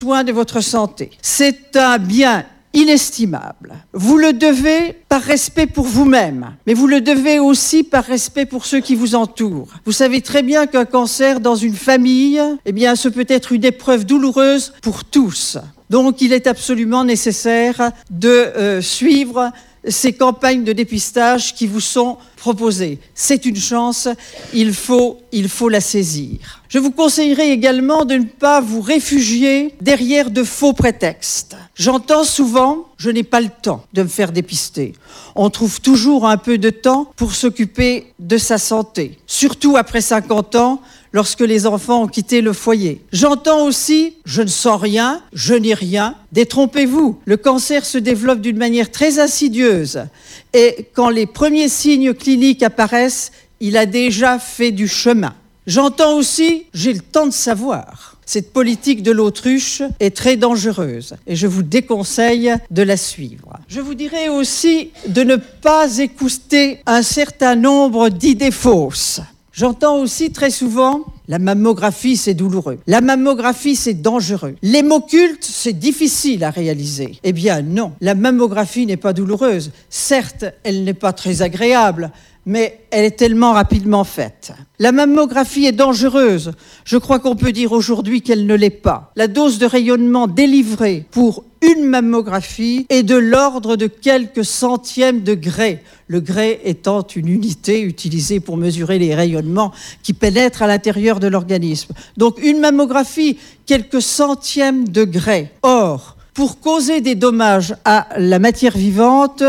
soin de votre santé. C'est un bien inestimable. Vous le devez par respect pour vous-même, mais vous le devez aussi par respect pour ceux qui vous entourent. Vous savez très bien qu'un cancer dans une famille, ce peut être une épreuve douloureuse pour tous. Donc, il est absolument nécessaire de suivre ces campagnes de dépistage qui vous sont proposées. C'est une chance, il faut la saisir. Je vous conseillerais également de ne pas vous réfugier derrière de faux prétextes. J'entends souvent « je n'ai pas le temps de me faire dépister ». On trouve toujours un peu de temps pour s'occuper de sa santé, surtout après 50 ans, lorsque les enfants ont quitté le foyer. J'entends aussi « je ne sens rien, je n'ai rien ». Détrompez-vous, le cancer se développe d'une manière très insidieuse et quand les premiers signes cliniques apparaissent, il a déjà fait du chemin. J'entends aussi « j'ai le temps de savoir ». Cette politique de l'autruche est très dangereuse et je vous déconseille de la suivre. Je vous dirais aussi de ne pas écouter un certain nombre d'idées fausses. J'entends aussi très souvent « la mammographie, c'est douloureux. La mammographie, c'est dangereux. L'hémoculte, c'est difficile à réaliser. » Eh bien non, la mammographie n'est pas douloureuse. Certes, elle n'est pas très agréable, mais elle est tellement rapidement faite. La mammographie est dangereuse. Je crois qu'on peut dire aujourd'hui qu'elle ne l'est pas. La dose de rayonnement délivrée pour une mammographie est de l'ordre de quelques centièmes de Gray. Le Gray étant une unité utilisée pour mesurer les rayonnements qui pénètrent à l'intérieur de l'organisme. Donc une mammographie, quelques centièmes de Gray. Or, pour causer des dommages à la matière vivante,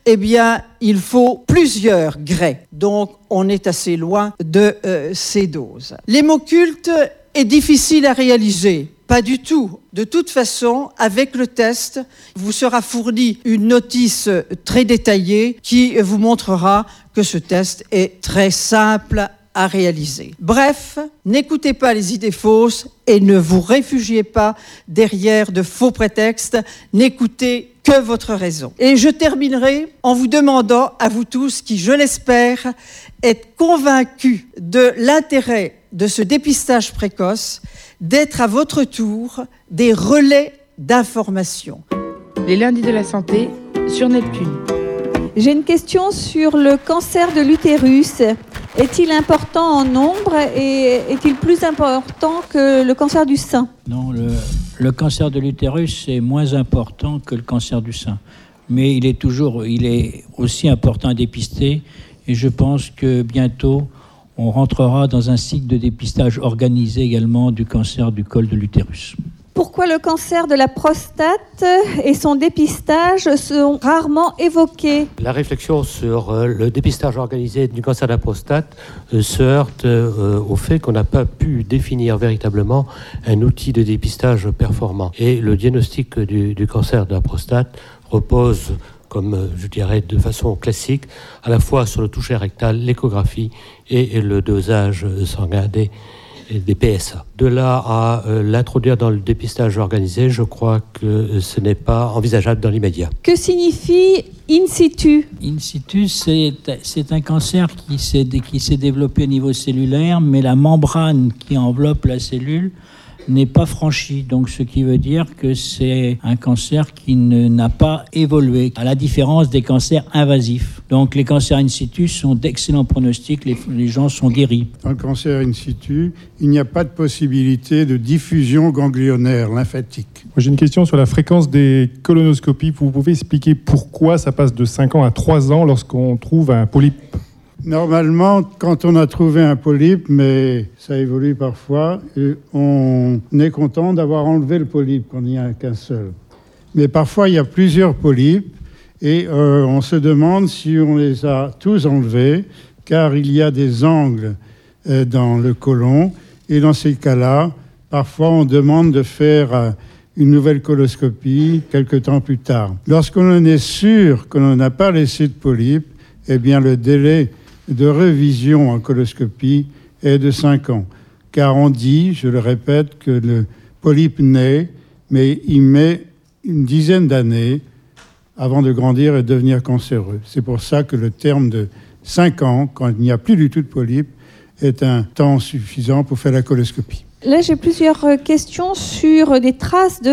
il faut plusieurs Gray. Donc, on est assez loin de ces doses. L'hémoculte est difficile à réaliser. Pas du tout. De toute façon, avec le test, vous sera fournie une notice très détaillée qui vous montrera que ce test est très simple à réaliser. Bref, n'écoutez pas les idées fausses et ne vous réfugiez pas derrière de faux prétextes. N'écoutez que votre raison. Et je terminerai en vous demandant à vous tous qui, je l'espère, êtes convaincus de l'intérêt de ce dépistage précoce, d'être à votre tour des relais d'information. Les lundis de la santé sur Neptune. J'ai une question sur le cancer de l'utérus. Est-il important en nombre et est-il plus important que le cancer du sein ? Non, le cancer de l'utérus est moins important que le cancer du sein. Mais il est aussi important à dépister et je pense que bientôt on rentrera dans un cycle de dépistage organisé également du cancer du col de l'utérus. Pourquoi le cancer de la prostate et son dépistage sont rarement évoqués ? La réflexion sur le dépistage organisé du cancer de la prostate se heurte au fait qu'on n'a pas pu définir véritablement un outil de dépistage performant. Et le diagnostic du cancer de la prostate repose, comme je dirais de façon classique, à la fois sur le toucher rectal, l'échographie et le dosage sanguin des PSA. De là à l'introduire dans le dépistage organisé, je crois que ce n'est pas envisageable dans l'immédiat. Que signifie in situ ? In situ, c'est un cancer qui s'est développé au niveau cellulaire, mais la membrane qui enveloppe la cellule n'est pas franchie. Donc, ce qui veut dire que c'est un cancer qui n'a pas évolué, à la différence des cancers invasifs. Donc, les cancers in situ sont d'excellents pronostics, les gens sont guéris. Dans le cancer in situ, il n'y a pas de possibilité de diffusion ganglionnaire lymphatique. Moi, j'ai une question sur la fréquence des colonoscopies. Vous pouvez expliquer pourquoi ça passe de 5 ans à 3 ans lorsqu'on trouve un polype ? Normalement, quand on a trouvé un polype, mais ça évolue parfois, on est content d'avoir enlevé le polype, qu'on n'y a qu'un seul. Mais parfois, il y a plusieurs polypes et on se demande si on les a tous enlevés, car il y a des angles dans le côlon. Et dans ces cas-là, parfois, on demande de faire une nouvelle coloscopie quelque temps plus tard. Lorsqu'on en est sûr que l'on n'a pas laissé de polype, eh bien, le délai de révision en coloscopie est de 5 ans. Car on dit, je le répète, que le polype naît, mais il met une dizaine d'années avant de grandir et de devenir cancéreux. C'est pour ça que le terme de 5 ans, quand il n'y a plus du tout de polype, est un temps suffisant pour faire la coloscopie. Là, j'ai plusieurs questions sur des traces de